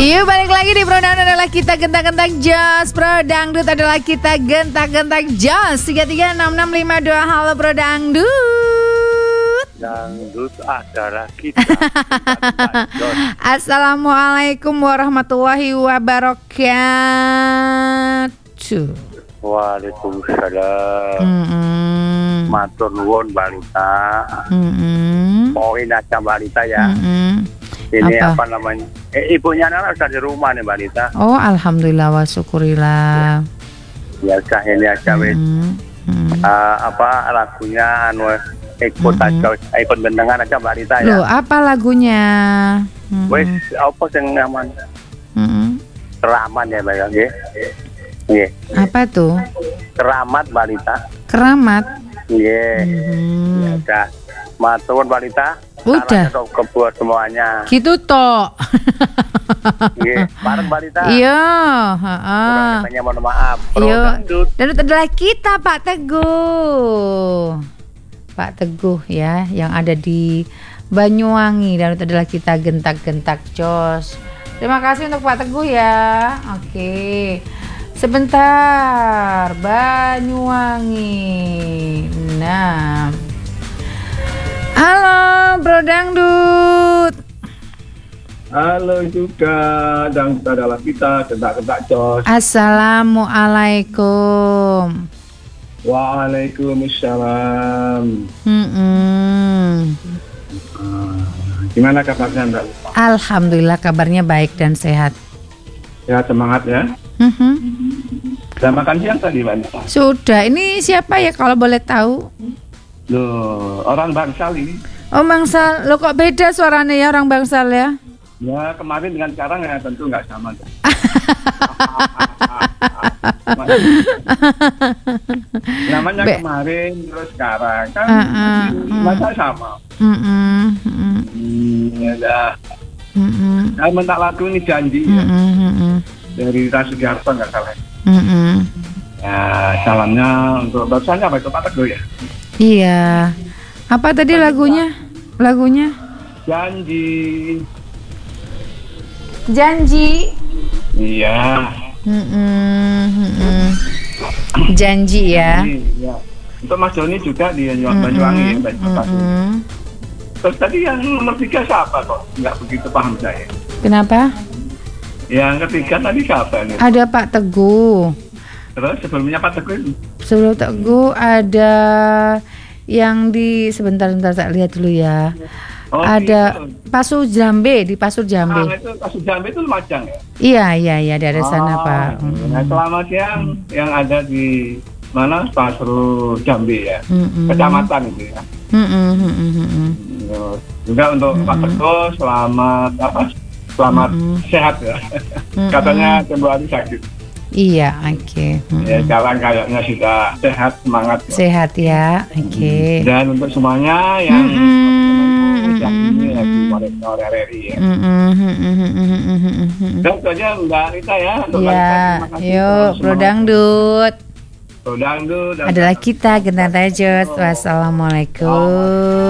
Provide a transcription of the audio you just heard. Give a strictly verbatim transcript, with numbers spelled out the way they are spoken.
Yuk balik lagi di Bro Dangdut adalah kita gentak-gentak jos. Bro Dangdut adalah kita gentak-gentak jos. Tiga tiga enam enam lima dua. Halo Bro Dangdut. Dangdut adalah kita gentak-gentak jos. Assalamualaikum warahmatullahi wabarakatuh. Waalaikumsalam. Mm-mm. Matur nuwun balita. Mm-mm. Poin aja balita ya. Mm-mm. Ini Apa? apa, namanya? Eh, ibunya Nana sudah di rumah nih balita. Oh alhamdulillah wa syukurillah. Biasa ini aja wes. Mm-mm. Mm-mm. Uh, apa lagunya anu ikut Mm-mm. aja ikut gendengan aja balita ya. Loh apa lagunya? Mm-mm. Wes apa yang namanya? Mm-mm. Keramat ya balita nggih. Nggih. Apa tuh? Keramat balita. Keramat. Nggih. Hmm. Ya, matur balita. Udah. Salam untuk buat semuanya. Gitu toh. Nggih, bareng balita. Iya, heeh. Hanya mohon maaf. Bro Iya. Dangdut. Dangdut adalah kita Pak Teguh. Pak Teguh ya, yang ada di Banyuwangi. Dangdut adalah kita gentak-gentak jos. Terima kasih untuk Pak Teguh ya. Oke. Sebentar, Banyuwangi. Nah. Halo, Bro Dangdut. Halo juga, Dangdut adalah kita, gentak-gentak jos. Assalamualaikum. Waalaikumsalam. Mm-mm. Ah, gimana kabarnya Mbak? Alhamdulillah kabarnya baik dan sehat. Ya semangat ya. Mhm. Sudah makan siang tadi Mbak? Sudah, ini siapa ya kalau boleh tahu? Loh, orang Bangsal ini. Oh Bangsal, lo kok beda suaranya ya orang Bangsal ya? Ya kemarin dengan sekarang ya tentu nggak sama. Namanya Be- kemarin terus sekarang kan Uh, uh, uh. masa sama. Mm-mm, mm-mm, Hmm, ya dah. mm-mm, Saya minta lagu ini janji ya mm-mm, mm-mm, dari Rasugiarto nggak salah. mm-mm. Ya salamnya untuk barusan apa itu Pak Teguh ya? Iya. Apa tadi lagunya? Lagunya? Janji. Janji. Iya. Mm-mm, mm-mm. Janji ya. Janji, ya. Untuk Mas Doni juga di Mm-mm, Banyuwangi ya, Banyuwangi. mm-mm. Terus tadi yang nomor tiga siapa kok? Nggak begitu paham saya. Kenapa? Yang ketiga tadi siapa nih? Ada Pak Teguh. Terus sebelumnya Pak Teguh itu? Sebelum Teguh ada yang di sebentar-sebentar tak lihat dulu ya. Oh, Ada itu. Pasur Jambe, di Pasur Ah, Jambe. itu kasus Jambi itu Lumajang ya? Iya, iya, iya dari sana Ah, Pak. Nah, selamat siang yang ada di mana Pasru Jambi ya, Mm-mm. kecamatan itu ya. Mm-mm, mm-mm, mm-mm. Terus juga untuk Pak Mm-mm. Teguh selamat apa? Selamat Mm-mm. sehat ya. Mm-mm. Katanya tempoh hari sakit. Iya, oke. Mm-mm. Ya jalan kayaknya sudah sehat, semangat. Sehat ya, oke. Dan untuk semuanya yang Mm-mm. yang ini lagi mereka R R I ya. Mm-mm, mm-mm, mm-mm, mm-mm. Dan itu aja Mbak Rita ya. Untuk Ya, Balita, terima kasih. yuk Terus Bro semangat. Dangdut Bro Dangdut. dan- adalah kita gentar tajos. Wassalamualaikum.